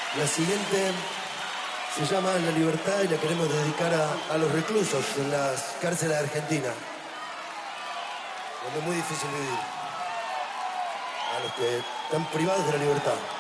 La siguiente se llama La Libertad y la queremos dedicar a los reclusos en las cárceles de Argentina, donde es muy difícil vivir, a los que están privados de la libertad.